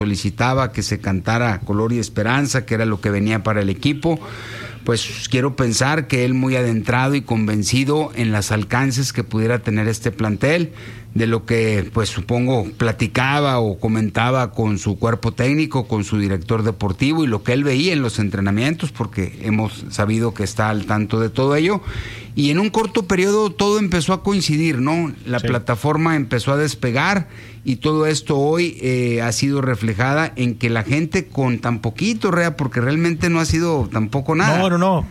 solicitaba que se cantara Color y Esperanza, que era lo que venía para el equipo. Pues quiero pensar que él muy adentrado y convencido en los alcances que pudiera tener este plantel, de lo que pues supongo platicaba o comentaba con su cuerpo técnico, con su director deportivo, y lo que él veía en los entrenamientos, porque hemos sabido que está al tanto de todo ello. Y en un corto periodo todo empezó a coincidir, ¿no? La plataforma empezó a despegar, y todo esto hoy ha sido reflejada en que la gente con tan poquito, porque realmente no ha sido tampoco nada. No.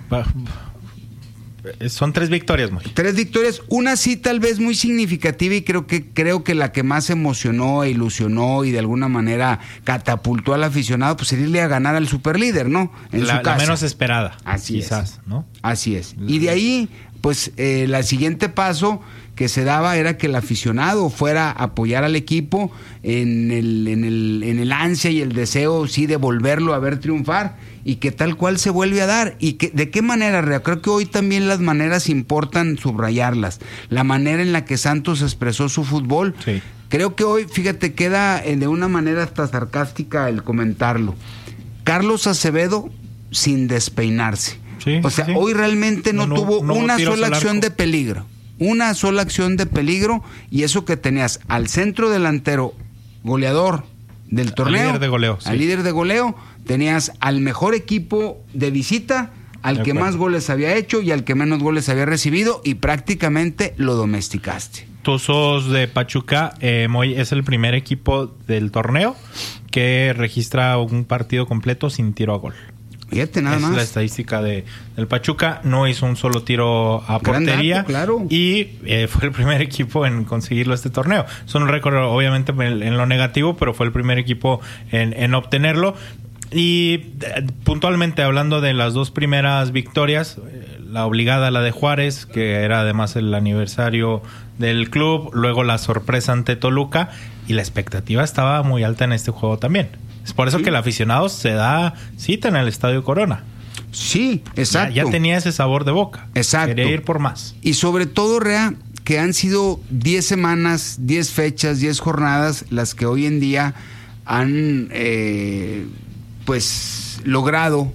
Son 3 victorias, Moy. 3 victorias, una sí tal vez muy significativa, y creo que la que más emocionó e ilusionó y de alguna manera catapultó al aficionado, pues sería irle a ganar al superlíder, ¿no? En su casa. La menos esperada. Así quizás, es. ¿no? Así es. Y de ahí, pues el siguiente paso que se daba era que el aficionado fuera a apoyar al equipo en el ansia y el deseo, sí, de volverlo a ver triunfar, y que tal cual se vuelve a dar. Y que de qué manera, Rea. Creo que hoy también las maneras importan subrayarlas. La manera en la que Santos expresó su fútbol. Sí. Creo que hoy, fíjate, queda de una manera hasta sarcástica el comentarlo. Carlos Acevedo sin despeinarse. Sí, o sea, sí. Hoy realmente no tuvo una sola acción arco. de peligro. Una sola acción de peligro, y eso que tenías al centro delantero goleador del torneo. Al líder de goleo. Al líder de goleo. Tenías al mejor equipo de visita, al que más goles había hecho y al que menos goles había recibido, y prácticamente lo domesticaste. Tuzos de Pachuca, Moy, es el primer equipo del torneo que registra un partido completo sin tiro a gol. Fíjate, nada más. Es la estadística del Pachuca. No hizo un solo tiro a portería. Dato, claro. Y fue el primer equipo en conseguirlo este torneo. Es un récord, obviamente, en lo negativo, pero fue el primer equipo en obtenerlo. Y puntualmente hablando de las 2 primeras victorias, la obligada, la de Juárez, que era además el aniversario del club, luego la sorpresa ante Toluca, y la expectativa estaba muy alta en este juego también. Es por eso que el aficionado se da cita en el Estadio Corona. Sí, exacto. Ya tenía ese sabor de boca. Exacto. Quería ir por más. Y sobre todo, Rea, que han sido 10 semanas, 10 fechas, 10 jornadas las que hoy en día han pues logrado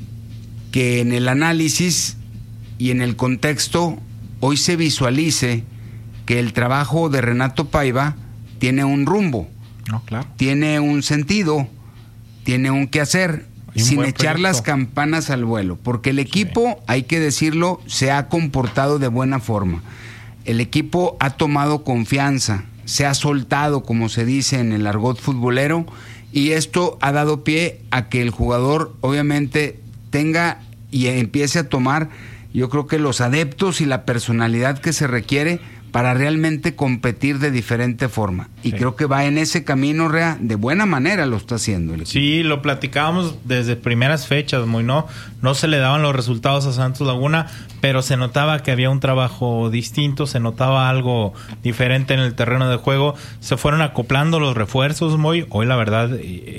que en el análisis y en el contexto hoy se visualice que el trabajo de Renato Paiva tiene un rumbo. No, claro. Tiene un sentido, tiene un quehacer, sin echar proyecto. las campanas al vuelo, porque el equipo, hay que decirlo, se ha comportado de buena forma. El equipo ha tomado confianza, se ha soltado, como se dice en el argot futbolero, y esto ha dado pie a que el jugador obviamente tenga y empiece a tomar, yo creo que los adeptos y la personalidad que se requiere para realmente competir de diferente forma. Y creo que va en ese camino, Rea, de buena manera lo está haciendo el equipo. Sí, lo platicábamos desde primeras fechas, muy no se le daban los resultados a Santos Laguna, pero se notaba que había un trabajo distinto, se notaba algo diferente en el terreno de juego, se fueron acoplando los refuerzos, muy. Hoy la verdad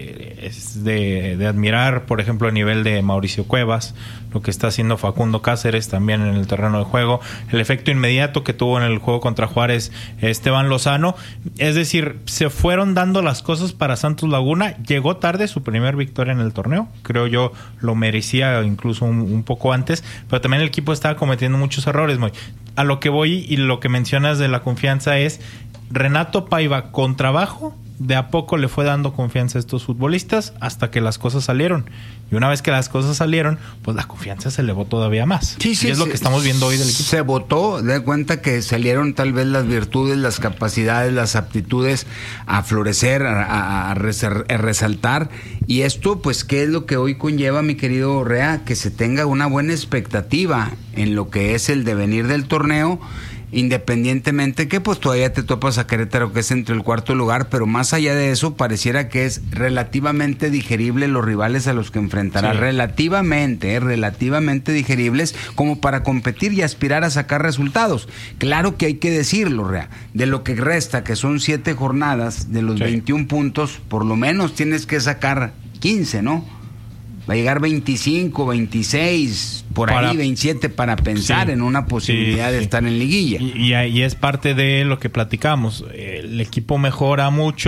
es de admirar, por ejemplo, a nivel de Mauricio Cuevas, lo que está haciendo Facundo Cáceres también en el terreno de juego, el efecto inmediato que tuvo en el juego contra Juárez Esteban Lozano. Es decir, se fueron dando las cosas para Santos Laguna. Llegó tarde su primer victoria en el torneo, creo yo lo merecía incluso un poco antes, pero también el equipo estaba cometiendo muchos errores. A lo que voy y lo que mencionas de la confianza es Renato Paiva, con trabajo, de a poco le fue dando confianza a estos futbolistas hasta que las cosas salieron. Y una vez que las cosas salieron, pues la confianza se elevó todavía más. Sí, y es lo que estamos viendo hoy del equipo. Se votó, de cuenta que salieron tal vez las virtudes, las capacidades, las aptitudes a florecer, a resaltar. Y esto, pues, ¿qué es lo que hoy conlleva, mi querido Rea? Que se tenga una buena expectativa en lo que es el devenir del torneo, independientemente que pues todavía te topas a Querétaro, que es entre el 4º lugar, pero más allá de eso pareciera que es relativamente digerible los rivales a los que enfrentará, relativamente digeribles como para competir y aspirar a sacar resultados. Claro que hay que decirlo, Rea, de lo que resta, que son 7 jornadas, de los 21 puntos, por lo menos tienes que sacar 15, ¿no? Va a llegar 25, 26, por ahí 27 para pensar en una posibilidad de estar en liguilla. Y es parte de lo que platicamos. El equipo mejora mucho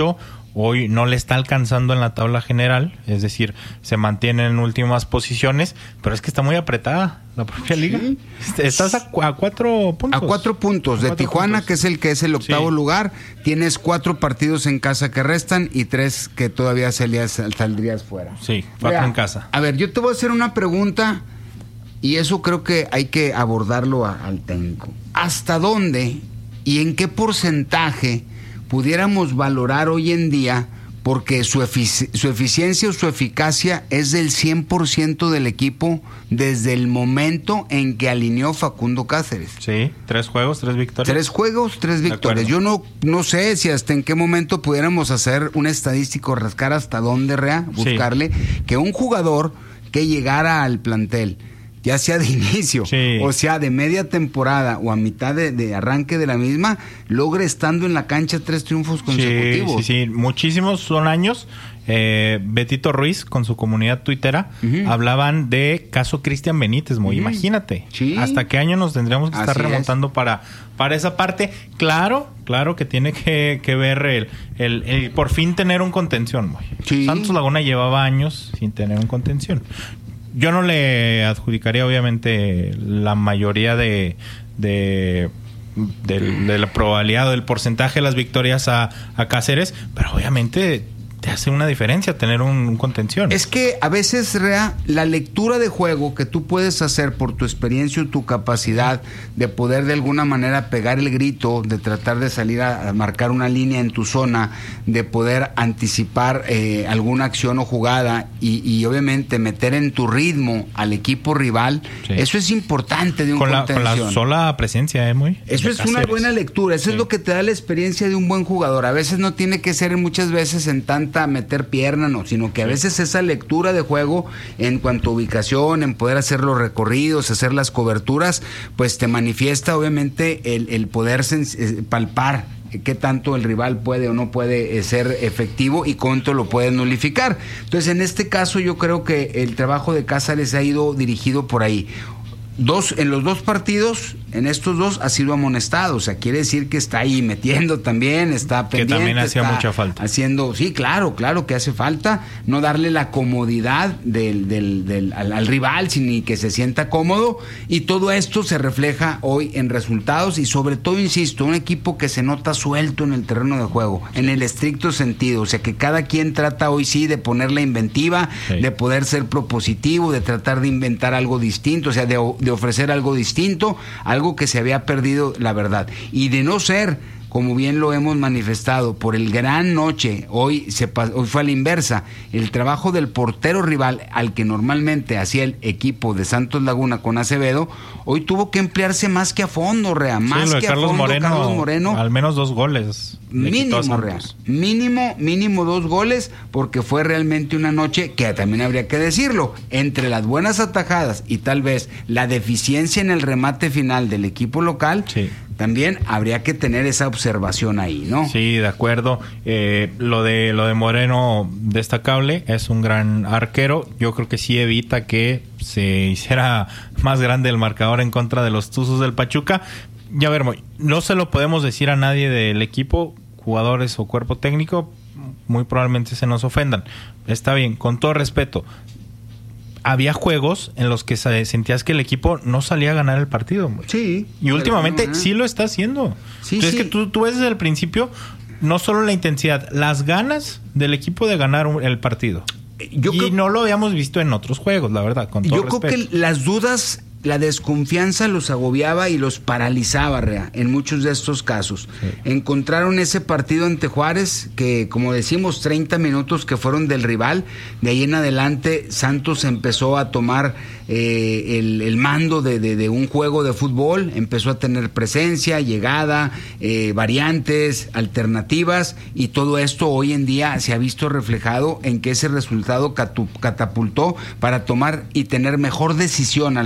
Hoy no le está alcanzando en la tabla general, es decir, se mantiene en últimas posiciones, pero es que está muy apretada la propia liga. Estás a 4 puntos. A 4 puntos de Tijuana, que es el octavo lugar. Tienes 4 partidos en casa que restan y 3 que todavía saldrías fuera. Sí, 4 en casa. A ver, yo te voy a hacer una pregunta y eso creo que hay que abordarlo al técnico. ¿Hasta dónde y en qué porcentaje pudiéramos valorar hoy en día, porque su eficiencia o su eficacia es del 100% del equipo desde el momento en que alineó Facundo Cáceres? Sí, 3 juegos, 3 victorias. 3 juegos, 3 victorias. Yo no sé si hasta en qué momento pudiéramos hacer un estadístico, rascar hasta dónde, buscarle que un jugador que llegara al plantel, ya sea de inicio, o sea de media temporada o a mitad de arranque de la misma, logre estando en la cancha 3 triunfos consecutivos. Sí, muchísimos son años. Betito Ruiz con su comunidad tuitera hablaban de caso Cristian Benítez, imagínate. ¿Hasta qué año nos tendríamos que estar remontando para esa parte? Claro que tiene que ver el por fin tener un contención. Santos Laguna llevaba años sin tener un contención. Yo no le adjudicaría obviamente la mayoría de la probabilidad o del porcentaje de las victorias a Cáceres, pero obviamente te hace una diferencia tener un contención. Es que a veces, la lectura de juego que tú puedes hacer por tu experiencia y tu capacidad de poder de alguna manera pegar el grito, de tratar de salir a marcar una línea en tu zona, de poder anticipar alguna acción o jugada y obviamente meter en tu ritmo al equipo rival, eso es importante de un contención. Con la sola presencia, eso es una buena lectura, eso es lo que te da la experiencia de un buen jugador. A veces no tiene que ser muchas veces en tanto meter pierna, sino que a veces esa lectura de juego en cuanto a ubicación, en poder hacer los recorridos, hacer las coberturas, pues te manifiesta obviamente el poder palpar qué tanto el rival puede o no puede ser efectivo y cuánto lo puede nulificar. Entonces, en este caso yo creo que el trabajo de Cáceres ha ido dirigido por ahí. En los 2 partidos, en estos 2 ha sido amonestado, o sea, quiere decir que está ahí metiendo también, está pendiente. Que también hacía mucha falta. Sí, claro que hace falta, no darle la comodidad al rival, sin que se sienta cómodo, y todo esto se refleja hoy en resultados y sobre todo, insisto, un equipo que se nota suelto en el terreno de juego, en el estricto sentido, o sea, que cada quien trata hoy de poner la inventiva, de poder ser propositivo, de tratar de inventar algo distinto, o sea, de ofrecer algo distinto, algo que se había perdido, la verdad, y de no ser, como bien lo hemos manifestado, por el gran noche, hoy fue a la inversa, el trabajo del portero rival, al que normalmente hacía el equipo de Santos Laguna con Acevedo, hoy tuvo que emplearse más que a fondo, más que Carlos a fondo. Moreno, Carlos Moreno, al menos 2 goles. Mínimo 2 goles, porque fue realmente una noche que también habría que decirlo, entre las buenas atajadas y tal vez la deficiencia en el remate final del equipo local, también habría que tener esa observación ahí, ¿no? Sí, de acuerdo. Lo de Moreno, destacable, es un gran arquero. Yo creo que sí evita que se hiciera más grande el marcador en contra de los Tuzos del Pachuca. Ya ver, no se lo podemos decir a nadie del equipo, jugadores o cuerpo técnico, muy probablemente se nos ofendan. Está bien, con todo respeto. Había juegos en los que sentías que el equipo no salía a ganar el partido. Sí. Y últimamente sí lo está haciendo. Entonces, que tú ves desde el principio no solo la intensidad, las ganas del equipo de ganar el partido. No lo habíamos visto en otros juegos, la verdad, con todo respeto. Creo que las dudas, la desconfianza los agobiaba y los paralizaba, en muchos de estos casos. Encontraron ese partido ante Juárez, que como decimos, 30 minutos que fueron del rival. De ahí en adelante Santos empezó a tomar el mando de un juego de fútbol, empezó a tener presencia, llegada, variantes, alternativas, y todo esto hoy en día se ha visto reflejado en que ese resultado catapultó para tomar y tener mejor decisión a la hora de enfrentar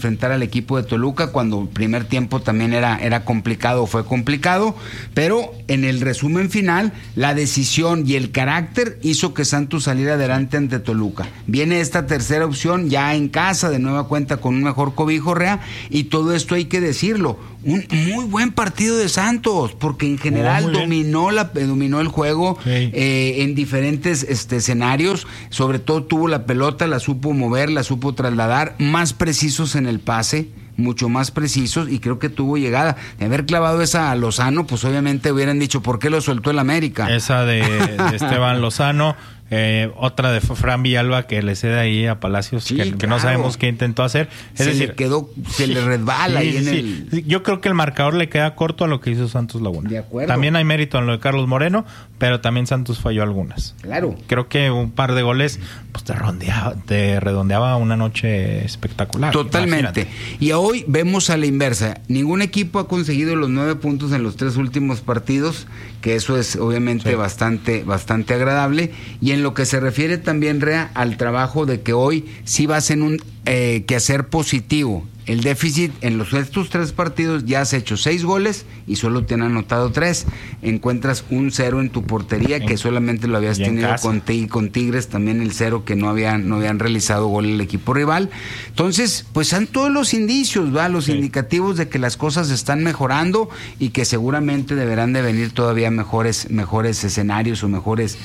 enfrentar al equipo de Toluca, cuando el primer tiempo también era complicado, fue complicado, pero en el resumen final, la decisión y el carácter hizo que Santos saliera adelante ante Toluca. Viene esta tercera opción ya en casa, de nueva cuenta con un mejor cobijo, Rea, y todo esto hay que decirlo, un muy buen partido de Santos, porque en general dominó el juego, sí, en diferentes escenarios, sobre todo tuvo la pelota, la supo mover, la supo trasladar, más precisos en el pase, mucho más precisos, y creo que tuvo llegada. De haber clavado esa a Lozano, pues obviamente hubieran dicho, ¿por qué lo soltó el América? Esa de Esteban Lozano. Otra de Fran Villalba que le cede ahí a Palacios, sí, que no sabemos qué intentó hacer. Es decir, se le resbala sí, ahí en sí. el... Yo creo que el marcador le queda corto a lo que hizo Santos Laguna. De acuerdo. También hay mérito en lo de Carlos Moreno, pero también Santos falló algunas. Claro. Creo que un par de goles pues te redondeaba una noche espectacular. Totalmente. Imagínate. Y hoy vemos a la inversa. Ningún equipo ha conseguido los 9 puntos en los 3 últimos partidos, que eso es obviamente sí, bastante agradable. Y en lo que se refiere también, Rea, al trabajo de que hoy sí vas en un quehacer positivo. El déficit en estos 3 partidos ya has hecho 6 goles y solo te han anotado 3. Encuentras un 0 en tu portería, que solamente lo habías tenido con Tigres, también el 0 que no habían realizado gol el equipo rival. Entonces, pues son todos los indicios, ¿va? Los indicativos de que las cosas están mejorando y que seguramente deberán de venir todavía mejores escenarios o mejores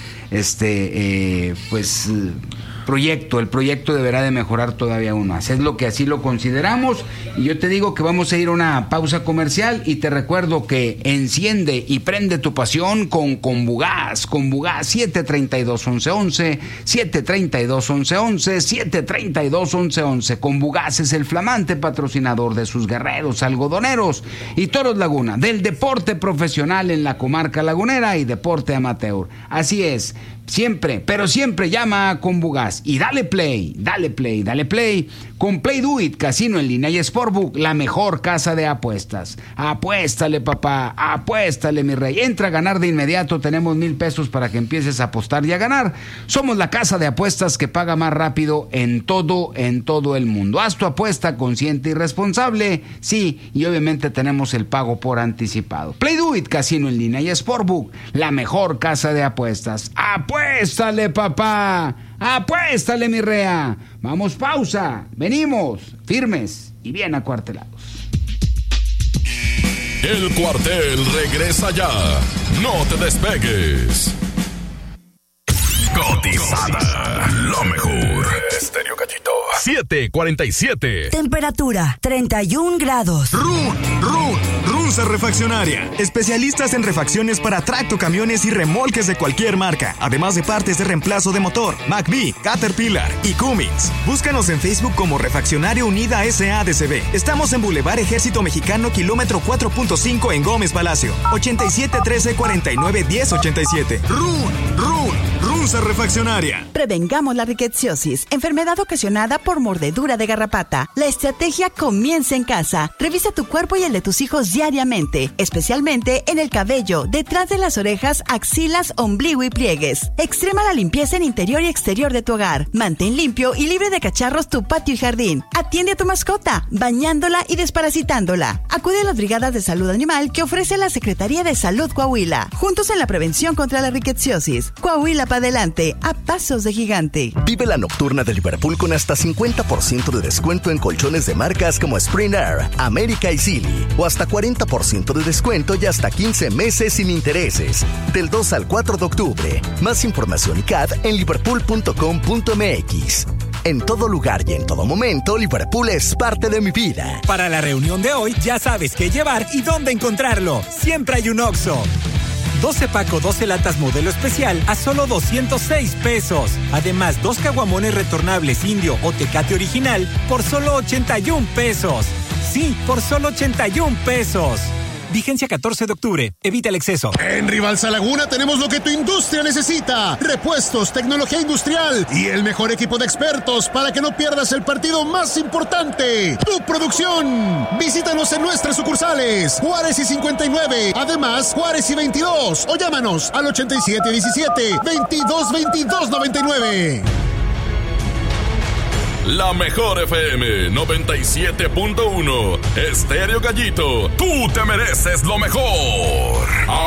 el proyecto deberá de mejorar todavía aún más. Es lo que así lo consideramos, y yo te digo que vamos a ir a una pausa comercial y te recuerdo que enciende y prende tu pasión con Combugás 732-1111, 732-1111, 732-1111. Combugás es el flamante patrocinador de sus guerreros algodoneros y Toros Laguna, del deporte profesional en la comarca lagunera y deporte amateur. Así es. Siempre, pero siempre llama a Combugás y dale play. Con Play Do It, casino en línea y Sportbook, la mejor casa de apuestas. Apuéstale, papá, apuéstale, mi rey. Entra a ganar de inmediato, tenemos $1,000 para que empieces a apostar y a ganar. Somos la casa de apuestas que paga más rápido en todo el mundo. Haz tu apuesta consciente y responsable, sí, y obviamente tenemos el pago por anticipado. Play Do It, casino en línea y Sportbook, la mejor casa de apuestas. ¡Apuéstale, papá! ¡Apuéstale, mi rea! Vamos, pausa. Venimos, firmes y bien acuartelados. El cuartel regresa ya. No te despegues. Cotizada. Lo mejor. Estéreo Cachito. 7:47. Temperatura 31 grados. Runza Refaccionaria. Especialistas en refacciones para tractocamiones y remolques de cualquier marca. Además de partes de reemplazo de motor, McBee, Caterpillar y Cummins. Búscanos en Facebook como Refaccionaria Unida S.A.D.C.B. Estamos en Boulevard Ejército Mexicano, kilómetro 4.5 en Gómez Palacio. 8713-491087. Runza Refaccionaria. Prevengamos la rickettsiosis, enfermedad ocasionada por mordedura de garrapata. La estrategia comienza en casa. Revisa tu cuerpo y el de tus hijos diariamente, especialmente en el cabello, detrás de las orejas, axilas, ombligo y pliegues. Extrema la limpieza en interior y exterior de tu hogar. Mantén limpio y libre de cacharros tu patio y jardín. Atiende a tu mascota, bañándola y desparasitándola. Acude a las brigadas de salud animal que ofrece la Secretaría de Salud Coahuila. Juntos en la prevención contra la rickettsiosis. Coahuila para adelante, a pasos de gigante. Vive la nocturna de Liverpool con hasta 50% de descuento en colchones de marcas como Spring Air, América y Silly, o hasta 40% de descuento y hasta 15 meses sin intereses. Del 2 al 4 de octubre. Más información y CAD en liverpool.com.mx. En todo lugar y en todo momento, Liverpool es parte de mi vida. Para la reunión de hoy, ya sabes qué llevar y dónde encontrarlo. Siempre hay un Oxxo. 12 paco, 12 latas modelo especial a solo 206 pesos. Además, 2 caguamones retornables Indio o Tecate original por solo 81 pesos. Sí, por solo 81 pesos. Vigencia 14 de octubre. Evita el exceso. En Rivalsa Laguna tenemos lo que tu industria necesita. Repuestos, tecnología industrial y el mejor equipo de expertos para que no pierdas el partido más importante. Tu producción. Visítanos en nuestras sucursales. Juárez y 59. Además, Juárez y 22. O llámanos al 8717-222299. La mejor FM 97.1. Estéreo Gallito, tú te mereces lo mejor.